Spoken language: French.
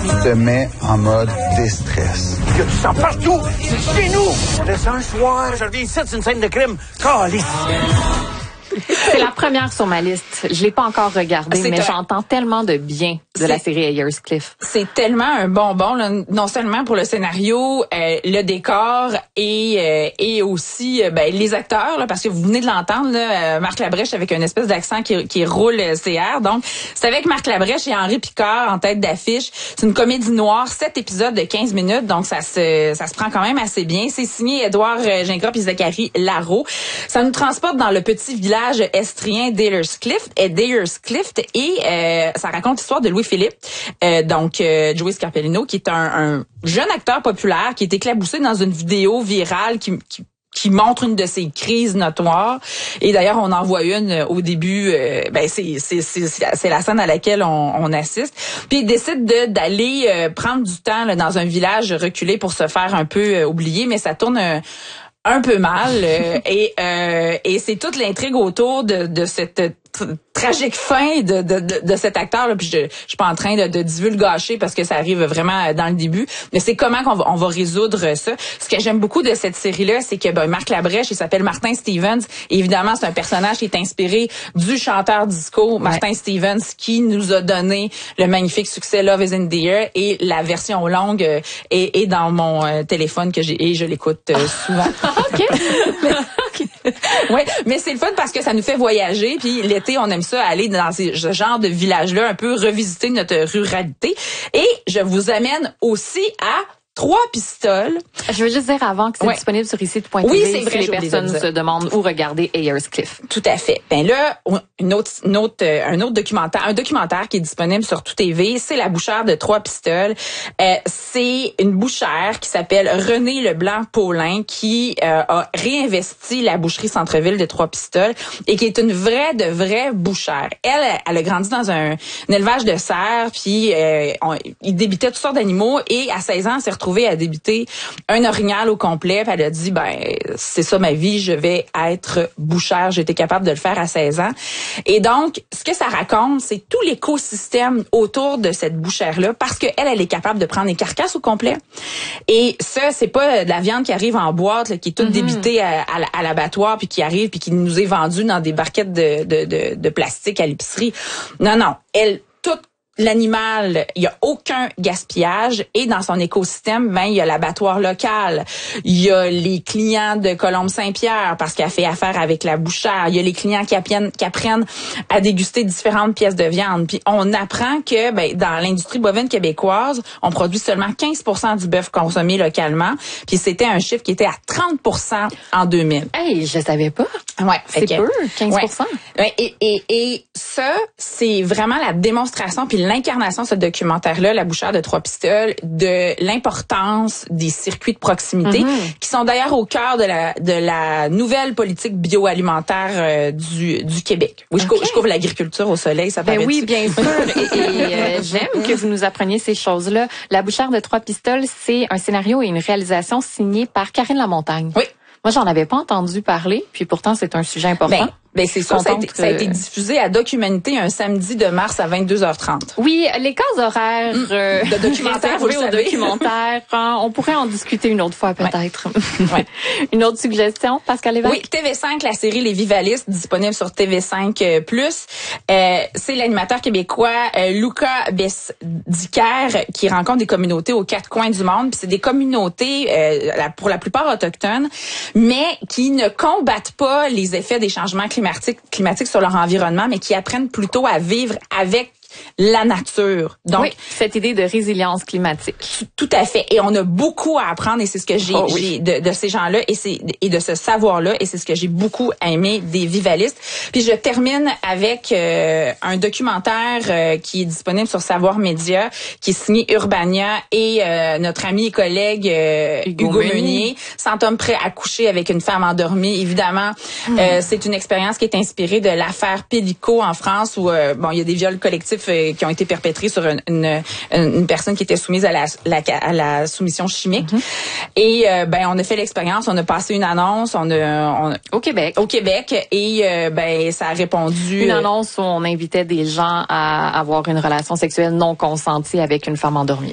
te met en mode déstress. Que tu sens partout, c'est chez nous. On descend un soir, je reviens ici, c'est une scène de crime. Calice. C'est la première sur ma liste. Je l'ai pas encore regardée, mais j'entends tellement de bien de la série Ayers Cliff. C'est tellement un bonbon, là, non seulement pour le scénario, le décor et aussi les acteurs, là, parce que vous venez de l'entendre, là, Marc Labrèche avec une espèce d'accent qui roule CR. Donc, c'est avec Marc Labrèche et Henri Picard en tête d'affiche. C'est une comédie noire, 7 épisodes de 15 minutes, donc ça se prend quand même assez bien. C'est signé Édouard Gingras et Zachary Larreau. Ça nous transporte dans le petit village estrien d'Ayers Cliff et ça raconte l'histoire de Louis-Philippe, Joey Scarpellino, qui est un jeune acteur populaire qui est éclaboussé dans une vidéo virale qui montre une de ses crises notoires. Et d'ailleurs, on en voit une au début. C'est la scène à laquelle on assiste. Puis il décide d'aller prendre du temps là, dans un village reculé pour se faire un peu oublier, mais ça tourne un peu mal. Et c'est toute l'intrigue autour de cette tragique fin de cet acteur là, puis je suis pas en train de divulgacher parce que ça arrive vraiment dans le début, mais c'est comment on va résoudre ça. Ce que j'aime beaucoup de cette série là, c'est que Marc Labrèche, il s'appelle Martin Stevens, et évidemment c'est un personnage qui est inspiré du chanteur disco Martin Stevens, qui nous a donné le magnifique succès Love is in the Air, et la version longue est dans mon téléphone que j'ai et je l'écoute souvent. OK. Ouais, mais c'est le fun parce que ça nous fait voyager, puis l'été on aime ça aller dans ce genre de village-là, un peu revisiter notre ruralité. Et je vous amène aussi à Trois-Pistoles. Je veux juste dire avant que c'est disponible sur ici.tv. Oui, c'est vrai, si les personnes se demandent où regarder Ayers Cliff. Tout à fait. Ben là, un autre documentaire qui est disponible sur Tout TV, c'est La bouchère de Trois-Pistoles. C'est une bouchère qui s'appelle Renée Leblanc-Paulin qui a réinvesti la boucherie Centre-Ville de Trois-Pistoles et qui est une vraie bouchère. Elle a grandi dans un élevage de cerfs, puis il débitait toutes sortes d'animaux, et à 16 ans, elle s'est retrouvée à débiter un orignal au complet. Puis elle a dit, c'est ça ma vie, je vais être bouchère. J'étais capable de le faire à 16 ans. Et donc, ce que ça raconte, c'est tout l'écosystème autour de cette bouchère-là, parce qu'elle est capable de prendre les carcasses au complet. Et ça, c'est pas de la viande qui arrive en boîte, là, qui est toute débitée à l'abattoir, puis qui arrive, puis qui nous est vendue dans des barquettes de plastique à l'épicerie. Non, toute l'animal, il y a aucun gaspillage, et dans son écosystème, il y a l'abattoir local, il y a les clients de Colombe-Saint-Pierre parce qu'elle fait affaire avec la bouchère, il y a les clients qui apprennent à déguster différentes pièces de viande. Puis on apprend que dans l'industrie bovine québécoise, on produit seulement 15% du bœuf consommé localement, puis c'était un chiffre qui était à 30% en 2000. Hey, je savais pas. Ouais, c'est peu, 15%. Ouais. Et ça, c'est vraiment la démonstration puis l'incarnation de ce documentaire-là, La bouchère de Trois-Pistoles, de l'importance des circuits de proximité, qui sont d'ailleurs au cœur de la nouvelle politique bioalimentaire du Québec. Oui, je couvre l'agriculture au soleil, ça paraît. Oui, bien sûr. Et j'aime que vous nous appreniez ces choses-là. La bouchère de Trois-Pistoles, c'est un scénario et une réalisation signée par Karine Lamontagne. Oui. Moi, j'en avais pas entendu parler, puis pourtant, c'est un sujet important. C'est ça, ça a été diffusé à Documanité un samedi de mars à 22h30. Oui, les cases horaires de documentaire, vous le savez. Documentaire, on pourrait en discuter une autre fois peut-être. Ouais. Une autre suggestion, Pascal Lévesque? Oui, TV5, la série Les Vivalistes, disponible sur TV5+. C'est l'animateur québécois Luca Besdiker qui rencontre des communautés aux quatre coins du monde. Puis c'est des communautés, pour la plupart autochtones, mais qui ne combattent pas les effets des changements climatiques sur leur environnement, mais qui apprennent plutôt à vivre avec la nature. Donc, cette idée de résilience climatique. Tout à fait. Et on a beaucoup à apprendre, et c'est ce que j'ai de ces gens-là et de ce savoir-là, et c'est ce que j'ai beaucoup aimé des Vivalistes. Puis je termine avec un documentaire qui est disponible sur Savoir Média, qui est signé Urbania et notre ami et collègue Hugo Meunier. 100 hommes prêts à coucher avec une femme endormie. Évidemment, c'est une expérience qui est inspirée de l'affaire Pélico en France, où il y a des viols collectifs qui ont été perpétrés sur une personne qui était soumise à la soumission chimique. Et on a fait l'expérience, on a passé une annonce, au Québec, et ça a répondu. Une annonce où on invitait des gens à avoir une relation sexuelle non consentie avec une femme endormie.